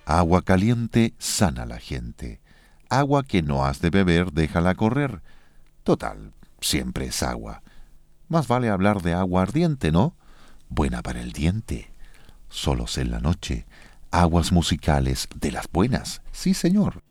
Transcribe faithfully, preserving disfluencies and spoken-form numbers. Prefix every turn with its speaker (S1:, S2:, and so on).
S1: Agua caliente sana a la gente. Agua que no has de beber, déjala correr. Total, siempre es agua. Más vale hablar de agua ardiente, ¿no? Buena para el diente. Solos en la noche. Aguas musicales de las buenas. Sí, señor.